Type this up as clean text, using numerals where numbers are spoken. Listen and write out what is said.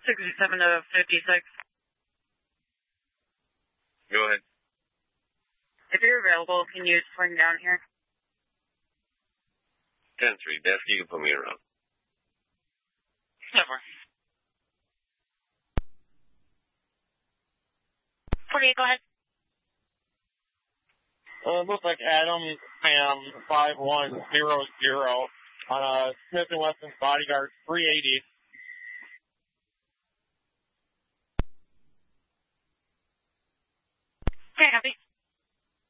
67 to 56. Go ahead. If you're available, can you swing down here? 10-3, desk, you can put me around. Never. 48, go ahead. Looks like Adam Sam 5100 on Smith & Wesson's Bodyguard 380.